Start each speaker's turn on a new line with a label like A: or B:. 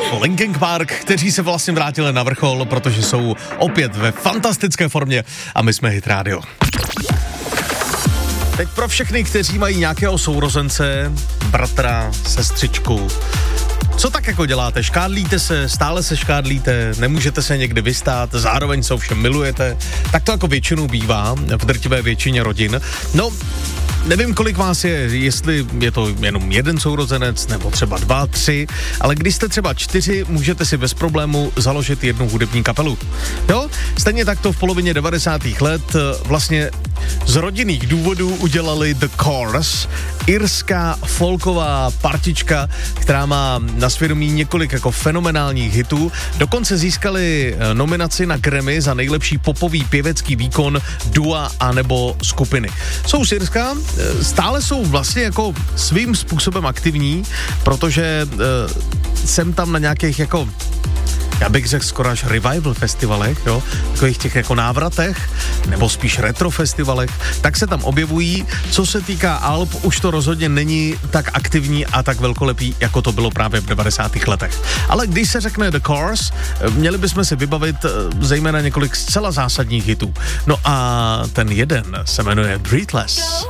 A: Linkin Park, kteří se vlastně vrátili na vrchol, protože jsou opět ve fantastické formě a my jsme Hit Radio. Teď pro všechny, kteří mají nějakého sourozence, bratra, sestřičku, co tak jako děláte? Škádlíte se, stále se škádlíte, nemůžete se někdy vystát, zároveň se ovšem milujete, tak to jako většinou bývá v drtivé většině rodin. No, nevím, kolik vás je, jestli je to jenom jeden sourozenec, nebo třeba 2, 3, ale když jste třeba 4, můžete si bez problému založit jednu hudební kapelu. Jo? Stejně tak to v polovině 90. let vlastně z rodinných důvodů udělali The Corrs, irská folková partička, která má na svědomí několik jako fenomenálních hitů. Dokonce získali nominaci na Grammy za nejlepší popový pěvecký výkon dua anebo skupiny. Jsou z Irska, stále jsou vlastně jako svým způsobem aktivní, protože jsem tam na nějakých jako, já bych řekl skoro až revival festivalech, jo, takových těch jako návratech, nebo spíš retro festivalech, tak se tam objevují. Co se týká alb, už to rozhodně není tak aktivní a tak velkolepý, jako to bylo právě v 90. letech. Ale když se řekne The Corrs, měli bychom si vybavit zejména několik zcela zásadních hitů. No a ten jeden se jmenuje Breathless.